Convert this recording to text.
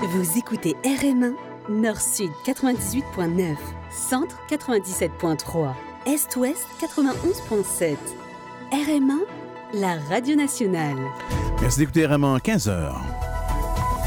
Vous écoutez RM1, Nord-Sud 98.9, Centre 97.3, Est-Ouest 91.7. RM1, la radio nationale. Merci d'écouter RM1 15h.